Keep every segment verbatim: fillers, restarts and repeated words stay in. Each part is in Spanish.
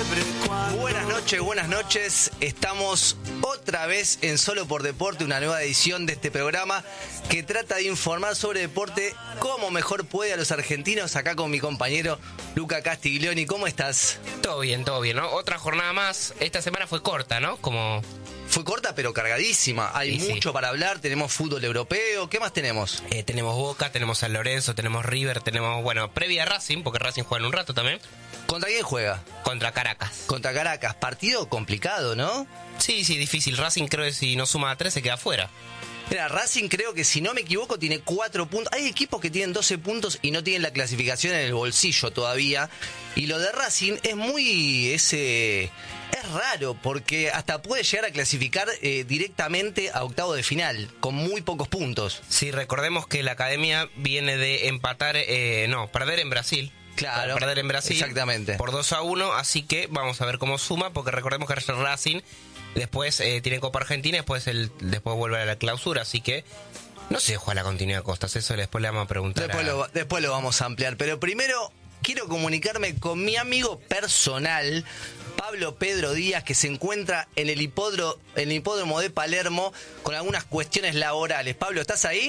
Buenas noches, buenas noches. Estamos otra vez en Solo por Deporte, una nueva edición de este programa que trata de informar sobre deporte como mejor puede a los argentinos. Acá con mi compañero Luca Castiglioni. ¿Cómo estás? Todo bien, todo bien, ¿no? Otra jornada más. Esta semana fue corta, ¿no? Como... Fue corta pero cargadísima. Hay sí, mucho sí. para hablar. Tenemos fútbol europeo. ¿Qué más tenemos? Eh, tenemos Boca, tenemos San Lorenzo, tenemos River, tenemos, bueno, previa a Racing, porque Racing juega en un rato también. ¿Contra quién juega? Contra Caracas. Contra Caracas. Partido complicado, ¿no? Sí, sí, difícil. Racing creo que si no suma a tres se queda fuera. Mira, Racing creo que si no me equivoco tiene cuatro puntos. Hay equipos que tienen doce puntos y no tienen la clasificación en el bolsillo todavía. Y lo de Racing es muy... ese es raro porque hasta puede llegar a clasificar eh, directamente a octavo de final con muy pocos puntos. Sí, recordemos que la academia viene de empatar, eh, no, perder en Brasil. Claro, perder en Brasil exactamente. Por dos a uno, así que vamos a ver cómo suma, porque recordemos que Racing después eh, tiene Copa Argentina, después el después vuelve a la clausura, así que no sé juega la continuidad de Costas, eso después le vamos a preguntar. Después, a... lo, después lo vamos a ampliar, pero primero quiero comunicarme con mi amigo personal, Pablo Pedro Díaz, que se encuentra en el hipódromo, en el hipódromo de Palermo con algunas cuestiones laborales. Pablo, ¿estás ahí?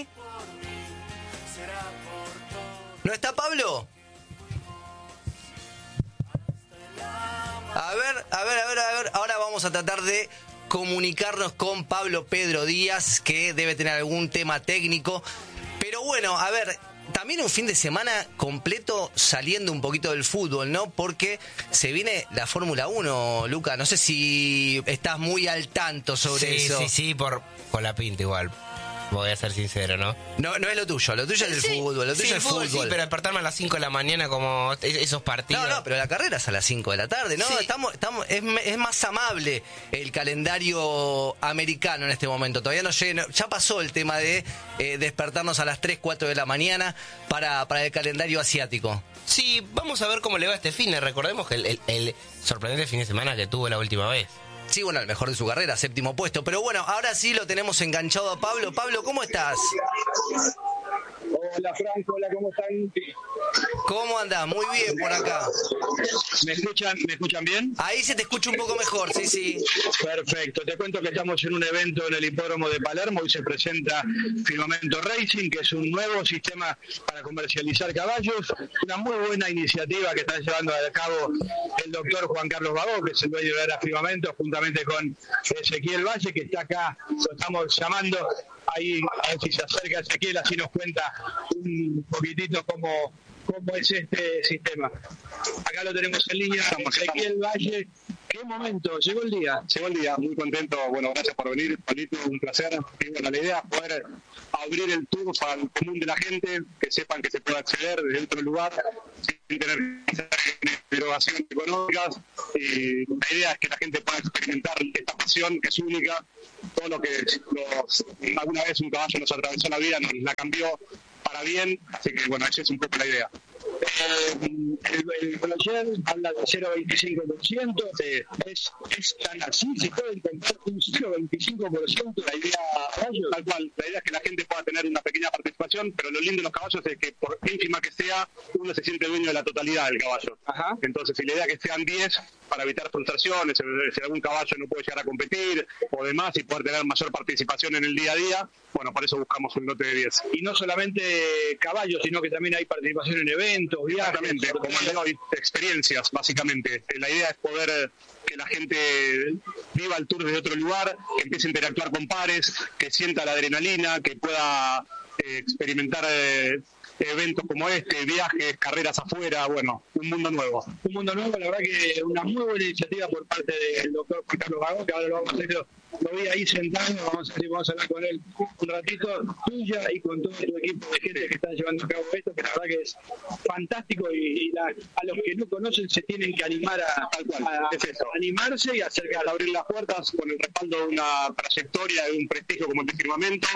¿No está Pablo? A ver, a ver, a ver, a ver, ahora vamos a tratar de comunicarnos con Pablo Pedro Díaz, que debe tener algún tema técnico. Pero bueno, a ver, también un fin de semana completo saliendo un poquito del fútbol, ¿no? Porque se viene la Fórmula uno, Luca. No sé si estás muy al tanto sobre sí, eso. Sí, sí, sí, por con la pinta igual. Voy a ser sincero, ¿no? No, no es lo tuyo, lo tuyo es el sí, fútbol, lo tuyo sí, es el fútbol. fútbol. Sí, pero despertarme a las cinco de la mañana como esos partidos. No, no, pero la carrera es a las cinco de la tarde, ¿no? Sí. Estamos, estamos, es, es más amable el calendario americano en este momento. Todavía no llega, ya pasó el tema de eh, despertarnos a las tres, cuatro de la mañana para, para el calendario asiático. Sí, vamos a ver cómo le va este fin. Recordemos que el, el, el sorprendente fin de semana que tuvo la última vez. Sí, bueno, el mejor de su carrera, séptimo puesto. Pero bueno, ahora sí lo tenemos enganchado a Pablo. Pablo, ¿cómo estás? Hola Franco, hola, ¿cómo están? ¿Cómo andás? Muy bien por acá. ¿Me escuchan, ¿Me escuchan bien? Ahí se te escucha un poco mejor, sí, sí. Perfecto, te cuento que estamos en un evento en el hipódromo de Palermo y se presenta Firmamento Racing, que es un nuevo sistema para comercializar caballos, una muy buena iniciativa que está llevando a cabo el doctor Juan Carlos Bagó, que es el dueño de la Firmamento, juntamente con Ezequiel Valle, que está acá, lo estamos llamando. Ahí, a ver si se acerca Ezequiel, así nos cuenta un poquitito cómo, cómo es este sistema. Acá lo tenemos en línea, Ezequiel Valle. ¿Qué momento? Llegó el día. Llegó el día, muy contento. Bueno, gracias por venir, Pablito, un placer. Y bueno, la idea es poder abrir el tour al común de la gente, que sepan que se puede acceder desde otro lugar, sin tener derogaciones económicas. Y la idea es que la gente pueda experimentar esta pasión que es única. Todo lo que los, alguna vez un caballo nos atravesó la vida, nos la cambió para bien. Así que bueno, esa es un poco la idea. Eh, el, el brochure habla de cero coma veinticinco por ciento, sí. es, es tan así, se puede encontrar un cero coma veinticinco por ciento la idea, tal cual, la idea es que la gente pueda tener una pequeña participación, pero lo lindo de los caballos es que por ínfima que sea, uno se siente dueño de la totalidad del caballo. Ajá. Entonces, si la idea es que sean diez, para evitar frustraciones, si algún caballo no puede llegar a competir o demás, y poder tener mayor participación en el día a día, bueno, por eso buscamos un lote de diez. Y no solamente caballos, sino que también hay participación en eventos, viajes. Exactamente, como el de hoy, experiencias, básicamente. La idea es poder eh, que la gente viva el tour desde otro lugar, que empiece a interactuar con pares, que sienta la adrenalina, que pueda eh, experimentar eh, eventos como este, viajes, carreras afuera, bueno, un mundo nuevo. Un mundo nuevo, la verdad que una muy buena iniciativa por parte del doctor Juan Carlos Bagó, que ahora lo vamos a hacer, lo vi ahí sentado, vamos a, hacer, vamos a hablar con él un ratito, tuya y con todo tu equipo de gente que están llevando a cabo esto, que la verdad que es fantástico y, y la, a los que no conocen se tienen que animar a, Tal cual, a, es eso. a animarse y acercar. Al abrir las puertas con el respaldo de una trayectoria, de un prestigio como el de Firmamento,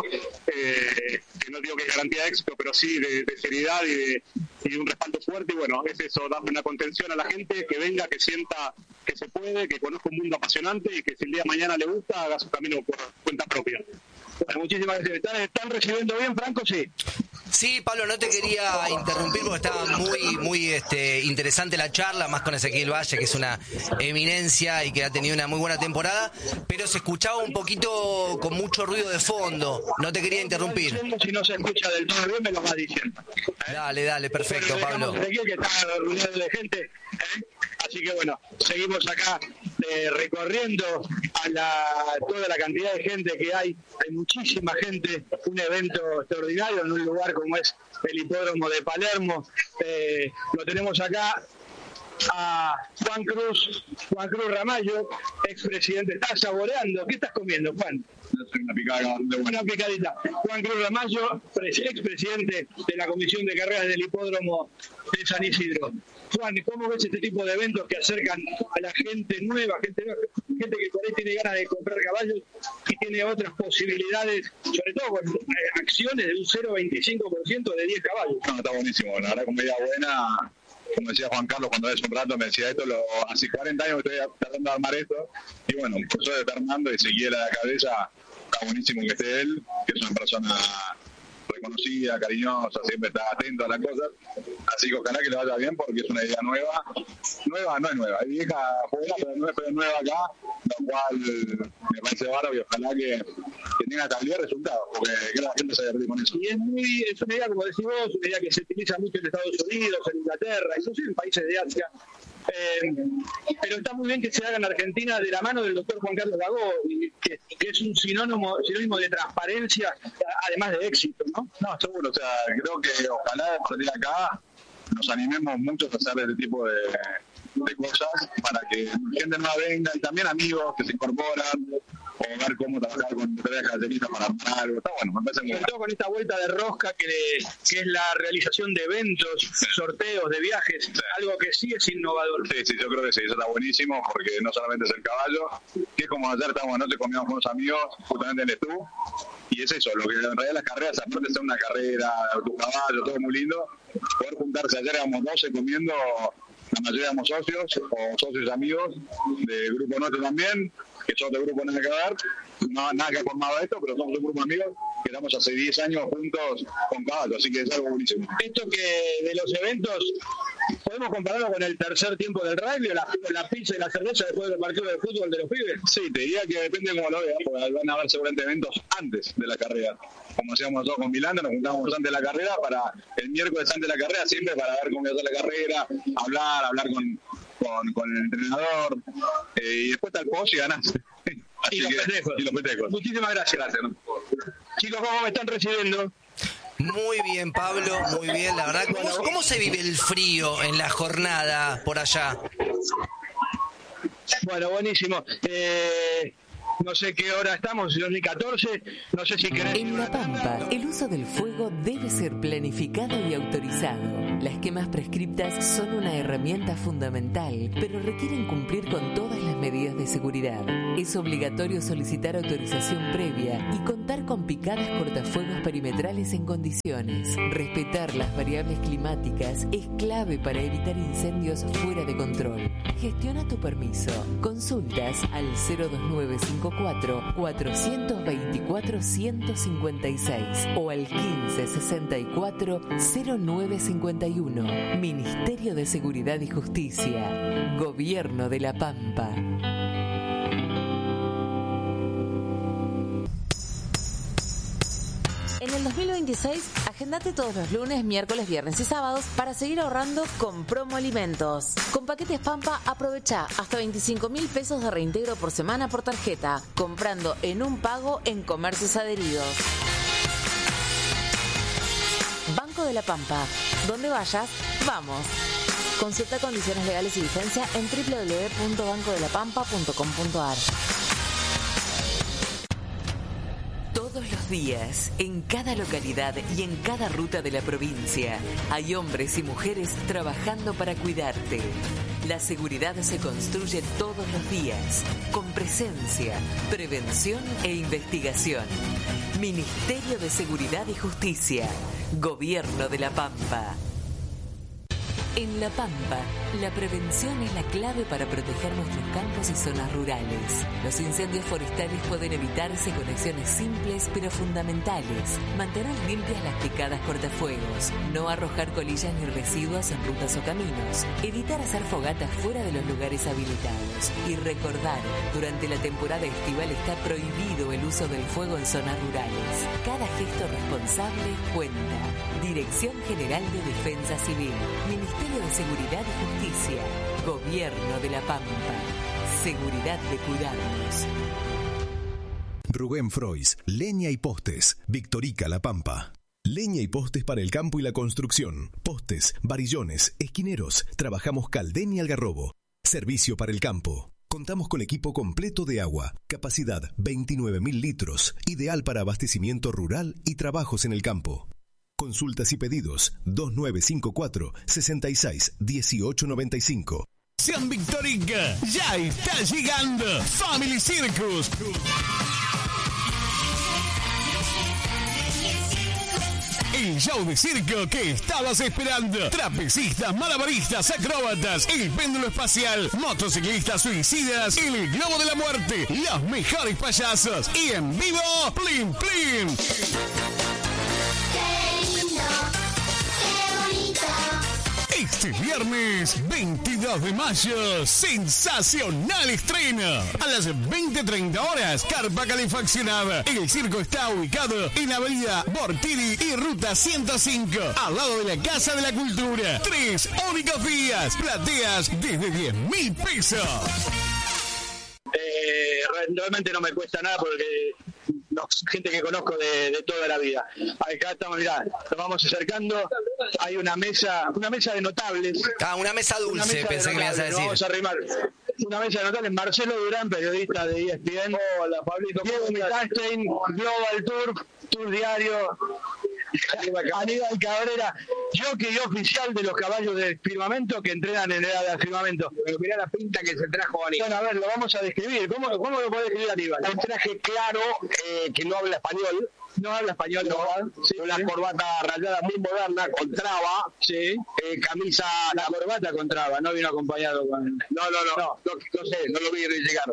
eh, que no digo que es garantía de éxito, pero sí de, de seriedad y de, y de un respaldo fuerte, y bueno, es eso, darle una contención a la gente, que venga, que sienta que se puede, que conozca un mundo apasionante y que si el día de mañana le gusta, haga su camino por cuenta propia. Bueno, muchísimas gracias. ¿Están, ¿Están recibiendo bien, Franco? Sí. Sí, Pablo, no te quería interrumpir porque estaba muy, muy este, interesante la charla, más con Ezequiel Valle, que es una eminencia y que ha tenido una muy buena temporada, pero se escuchaba un poquito con mucho ruido de fondo. No te quería interrumpir. Si no se escucha del todo bien, me lo vas diciendo. Dale, dale, perfecto, Pablo. Ezequiel, que está rodeado de gente, ¿eh? Así que bueno, seguimos acá eh, recorriendo a la, toda la cantidad de gente que hay. Hay muchísima gente, un evento extraordinario en un lugar como es el Hipódromo de Palermo. Eh, lo tenemos acá a Juan Cruz, Juan Cruz Ramallo, expresidente. ¿Estás saboreando? ¿Qué estás comiendo, Juan? Una picada de buena. Una picadita. Juan Cruz Ramallo, expresidente de la Comisión de Carreras del Hipódromo de San Isidro. Juan, ¿cómo ves este tipo de eventos que acercan a la gente nueva, gente, gente que por ahí tiene ganas de comprar caballos y tiene otras posibilidades, sobre todo con eh, acciones de un cero coma veinticinco por ciento de diez caballos? No, está buenísimo, la verdad, comedia buena. Como decía Juan Carlos cuando hace un rato, me decía esto, lo, hace cuarenta años que estoy tratando de armar esto, y bueno, empezó de estar armando y seguí a la cabeza. Está buenísimo que esté él, que es una persona reconocida, cariñosa, siempre está atento a las cosas, así que ojalá que le vaya bien porque es una idea nueva, nueva no es nueva, es vieja afuera, pero no es nueva acá, lo cual me parece bárbaro y ojalá que, que tenga calidad de resultados, porque que la gente se divierta con eso. Y es muy, es una idea, como decís vos, una idea que se utiliza mucho en Estados Unidos, en Inglaterra, inclusive en países de Asia. Eh, pero está muy bien que se haga en Argentina de la mano del doctor Juan Carlos Lagó, que, que es un sinónimo, sinónimo de transparencia, además de éxito, ¿no? No, seguro, o sea, creo que ojalá a partir de acá nos animemos mucho a hacer este tipo de, de cosas para que gente nueva venga y también amigos que se incorporan o ver cómo trabajar con tres características para armar algo. Está bueno, me parece muy Sobre todo con esta vuelta de rosca que, que es la realización de eventos, sorteos, de viajes, sí. Algo que sí es innovador. Sí, sí, yo creo que sí, eso está buenísimo porque no solamente es el caballo, que es como ayer estábamos anoche comíamos con unos amigos, justamente en el Estú, y es eso, lo que en realidad las carreras, aparte de ser una carrera, tu caballo, todo muy lindo, poder juntarse, ayer éramos doce comiendo, la mayoría éramos socios o socios amigos de grupo nuestro también, que son de grupo nada que ver, no, nada que ha formado esto, pero somos un grupo de amigos que estamos hace diez años juntos con caballos, así que es algo buenísimo. Esto que de los eventos, ¿podemos compararlo con el tercer tiempo del rugby o la, la pizza y la cerveza después del partido de fútbol de los pibes? Sí, te diría que depende de cómo lo veas, porque van a haber seguramente eventos antes de la carrera. Como hacíamos nosotros con Milán, nos juntábamos antes de la carrera para el miércoles antes de la carrera, siempre para ver cómo iba a ser la carrera, hablar, hablar con, con, con el entrenador, eh, y después está el post y ganás. Y los, que, y los petejos. Muchísimas gracias. gracias ¿no? Chicos, ¿cómo me están recibiendo? Muy bien, Pablo, muy bien. La verdad, ¿cómo, cómo se vive el frío en la jornada por allá? Bueno, buenísimo. Eh... No sé qué hora estamos, dos mil catorce, no sé si querés... En La Pampa, el uso del fuego debe ser planificado y autorizado. Las quemas prescriptas son una herramienta fundamental, pero requieren cumplir con todas las medidas de seguridad. Es obligatorio solicitar autorización previa y contar con picadas cortafuegos perimetrales en condiciones. Respetar las variables climáticas es clave para evitar incendios fuera de control. Gestiona tu permiso. Consultas al cero dos nueve cinco cuatro, cuatro dos cuatro, uno cinco seis o al quince sesenta y cuatro, cero nueve cincuenta y uno. Ministerio de Seguridad y Justicia. Gobierno de La Pampa. En el dos mil veintiséis, agendate todos los lunes, miércoles, viernes y sábados para seguir ahorrando con Promo Alimentos. Con Paquetes Pampa, aprovecha hasta veinticinco mil pesos de reintegro por semana por tarjeta, comprando en un pago en comercios adheridos. Banco de la Pampa. Donde vayas, vamos. Consulta condiciones legales y vigencia en doble u doble u doble u punto banco de la pampa punto com punto a r. Todos los días, en cada localidad y en cada ruta de la provincia, hay hombres y mujeres trabajando para cuidarte. La seguridad se construye todos los días, con presencia, prevención e investigación. Ministerio de Seguridad y Justicia. Gobierno de La Pampa. En La Pampa, la prevención es la clave para proteger nuestros campos y zonas rurales. Los incendios forestales pueden evitarse con acciones simples pero fundamentales. Mantener limpias las picadas cortafuegos, no arrojar colillas ni residuos en rutas o caminos, evitar hacer fogatas fuera de los lugares habilitados y recordar, durante la temporada estival está prohibido el uso del fuego en zonas rurales. Cada gesto responsable cuenta. Dirección General de Defensa Civil, Ministerio de Seguridad y Justicia, Gobierno de La Pampa. Seguridad de cuidarnos. Rubén Frois, Leña y Postes, Victorica La Pampa. Leña y postes para el campo y la construcción. Postes, varillones, esquineros. Trabajamos Caldén y Algarrobo. Servicio para el campo. Contamos con equipo completo de agua. Capacidad veintinueve mil litros. Ideal para abastecimiento rural y trabajos en el campo. Consultas y pedidos dos nueve cinco cuatro, seis seis uno ocho nueve cinco. San Victorica, ya está llegando Family Circus. El show de circo que estabas esperando. Trapecistas, malabaristas, acróbatas, el péndulo espacial, motociclistas suicidas, el globo de la muerte, los mejores payasos y en vivo, Plim Plim. Este viernes veintidós de mayo, sensacional estreno. A las veinte treinta horas, carpa calefaccionada. El circo está ubicado en la avenida Bortini y ruta ciento cinco, al lado de la Casa de la Cultura. Tres únicos días, plateas desde diez mil pesos. Eh, realmente no me cuesta nada porque no, gente que conozco de, de toda la vida. Acá estamos, mirá, nos vamos acercando. Hay una mesa, una mesa de notables. Ah, una mesa dulce, una mesa pensé que me ibas a decir. Vamos a arrimar. Una mesa de notables. Marcelo Durán, periodista de E S P N. Hola, Pablito. Diego Mitanstein, Global Tour, Tour Diario. Aníbal Cabrera, jockey oficial de los caballos del firmamento que entrenan en edad del firmamento. Pero mirá la pinta que se trajo Aníbal. Bueno, a ver, lo vamos a describir. ¿Cómo, cómo lo puede describir Aníbal? Un traje claro, eh, que no habla español. No habla español, no. Sí, una sí. Corbata rayada muy moderna, con traba. Sí. Eh, camisa... La corbata con traba, no vino acompañado con... No, no, no, no, no, no sé, no lo vi llegar.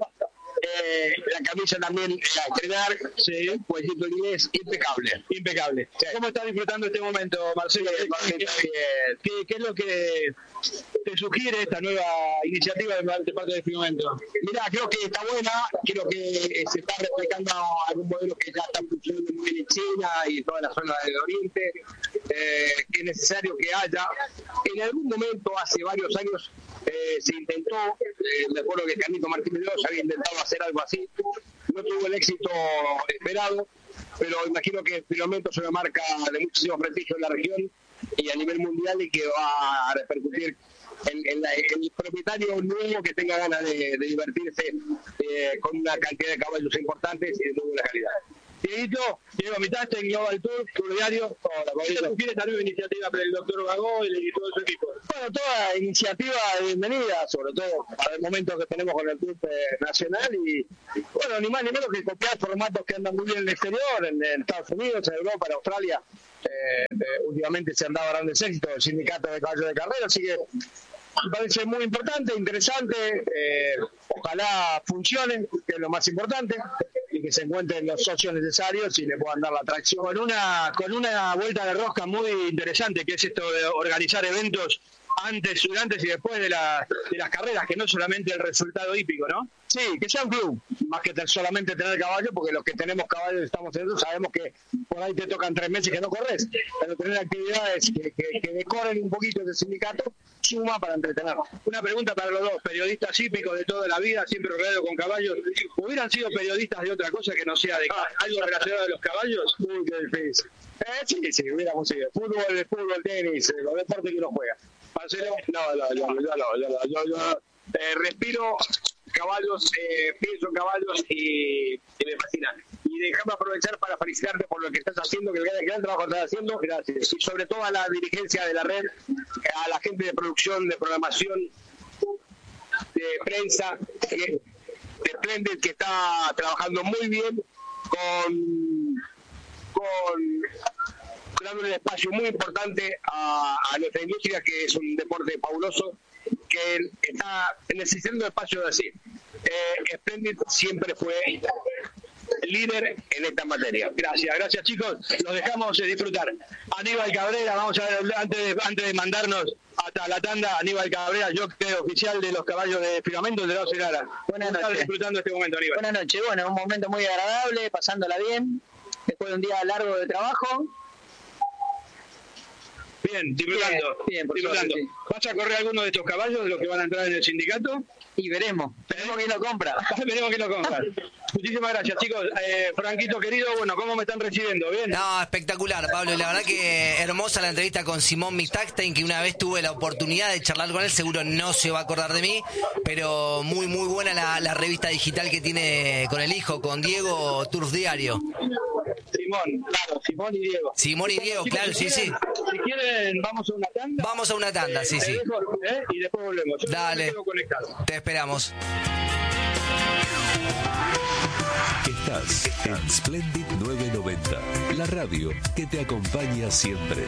Eh, la camisa también a estrenar, sí, cuellito inglés, impecable. Impecable. Sí. ¿Cómo estás disfrutando este momento, Marcelo? Sí, ¿Qué, ¿Qué, ¿Qué es lo que te sugiere esta nueva iniciativa de parte del firmamento? Mira, creo que está buena, creo que se está replicando algún modelo que ya está funcionando muy bien en China y toda la zona del Oriente, eh, que es necesario que haya. En algún momento, hace varios años, eh, se intentó, eh, me acuerdo que Carlito Martínez Dios había intentado hacer algo así, no tuvo el éxito esperado, pero imagino que el firmamento es una marca de muchísimo prestigio en la región y a nivel mundial y que va a repercutir en, en, la, en el propietario nuevo que tenga ganas de, de divertirse eh, con una cantidad de caballos importantes y de muy buena calidad. Dieguito, Diego Mitaste, Global Tour, Tour Diario. Hola, Pablito. ¿Quién esta nueva iniciativa para el doctor Bagó y todo su equipo? Bueno, toda iniciativa bienvenida, sobre todo para el momento que tenemos con el club eh, nacional y, bueno, ni más ni menos que copiar formatos que andan muy bien en el exterior, en, en Estados Unidos, en Europa, en Australia. Eh, eh, últimamente se han dado grandes éxitos el sindicato de caballos de carrera, así que me parece muy importante, interesante, eh, ojalá funcione, que es lo más importante, y que se encuentren los socios necesarios y le puedan dar la atracción. Con una, con una vuelta de rosca muy interesante, que es esto de organizar eventos antes, durante y después de, la, de las carreras, que no es solamente el resultado hípico, ¿no? Sí, que sea un club, más que solamente tener caballo, porque los que tenemos caballos estamos en eso, sabemos que por ahí te tocan tres meses que no corres, pero tener actividades que, que, que decoren un poquito ese sindicato suma para entretener. Una pregunta para los dos, periodistas hípicos de toda la vida, siempre rodeados con caballos, ¿hubieran sido periodistas de otra cosa que no sea de algo relacionado a los caballos? Uy, qué difícil. Eh, sí, sí, hubiéramos sido. Fútbol, fútbol, tenis, los deportes que uno juega. Marcelo, no, no, yo, yo, yo, yo, yo, yo eh, respiro caballos, eh, pienso en caballos y, y me fascina. Y déjame aprovechar para felicitarte por lo que estás haciendo, que el gran trabajo que estás haciendo. Gracias. Y sobre todo a la dirigencia de la red, a la gente de producción, de programación, de prensa, de Splendid, que está trabajando muy bien con, con, con dándole un espacio muy importante a, a nuestra industria, que es un deporte fabuloso, que está necesitando espacios así. Eh, Splendid siempre fue líder en esta materia. Gracias, gracias chicos. Los dejamos eh, disfrutar. Aníbal Cabrera, vamos a ver, antes de, antes de mandarnos hasta la tanda, Aníbal Cabrera, jockey oficial de los caballos de Filamento de la Ocelara. Buenas noches. Estás disfrutando este momento, Aníbal. Buenas noches, bueno, un momento muy agradable, pasándola bien, después de un día largo de trabajo. Bien, disfrutando. Bien, bien, por disfrutando. suerte, sí. ¿Vas a correr alguno de estos caballos de los que van a entrar en el sindicato? Y veremos, veremos quién lo compra. Veremos quién lo compra. Muchísimas gracias, chicos. Eh, Franquito querido, bueno, ¿cómo me están recibiendo? ¿Bien? No, espectacular, Pablo. La verdad que hermosa la entrevista con Simón Mitakstein, que una vez tuve la oportunidad de charlar con él, seguro no se va a acordar de mí, pero muy, muy buena la, la revista digital que tiene con el hijo, con Diego, Turf Diario. Simón, claro, Simón y Diego. Simón y Diego, Chicos, claro, si sí, quieren, sí. Si quieren, vamos a una tanda. Vamos a una tanda, sí, Eh, sí. te dejo, eh, y después volvemos. Yo Dale. me quedo conectado. Te esperamos. Estás en Splendid novecientos noventa, la radio que te acompaña siempre.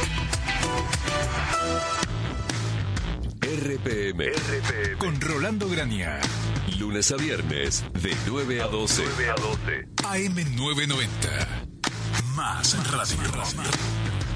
R P M, R P M. Con Rolando Grania. Lunes a viernes, de nueve a doce. A M novecientos noventa. Más radio.